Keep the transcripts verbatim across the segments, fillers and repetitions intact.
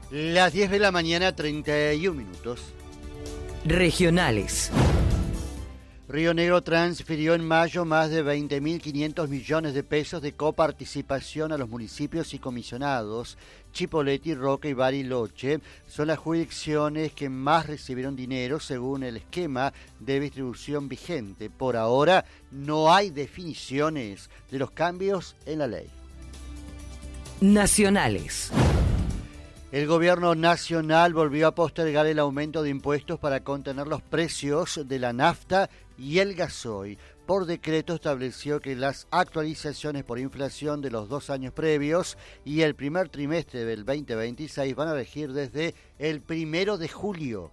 Las diez de la mañana, treinta y un minutos. Regionales. Río Negro transfirió en mayo más de veinte mil quinientos millones de pesos de coparticipación a los municipios y comisionados. Chipoleti, Roca y Bariloche son las jurisdicciones que más recibieron dinero según el esquema de distribución vigente. Por ahora no hay definiciones de los cambios en la ley. Nacionales. El gobierno nacional volvió a postergar el aumento de impuestos para contener los precios de la nafta y el gasoil. Por decreto estableció que las actualizaciones por inflación de los dos años previos y el primer trimestre del veinte veintiséis van a regir desde el primero de julio.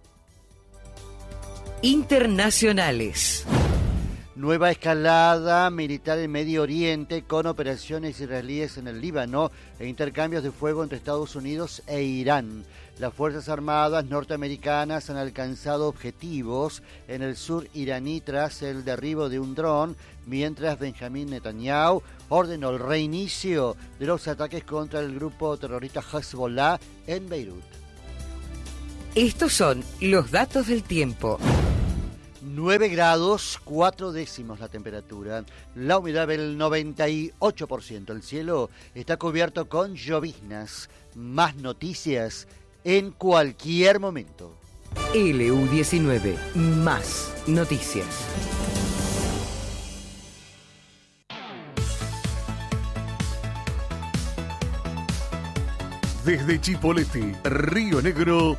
Internacionales. Nueva escalada militar en Medio Oriente con operaciones israelíes en el Líbano e intercambios de fuego entre Estados Unidos e Irán. Las Fuerzas Armadas norteamericanas han alcanzado objetivos en el sur iraní tras el derribo de un dron, mientras Benjamín Netanyahu ordenó el reinicio de los ataques contra el grupo terrorista Hezbollah en Beirut. Estos son los datos del tiempo. nueve grados, cuatro décimos la temperatura, la humedad del noventa y ocho por ciento, el cielo está cubierto con lloviznas. Más noticias en cualquier momento. L U diecinueve, más noticias. Desde Chipoleti, Río Negro,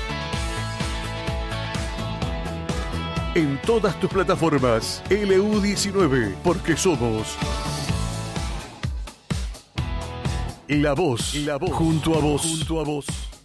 en todas tus plataformas, L U diecinueve, porque somos la voz, la voz, junto a vos, junto a vos.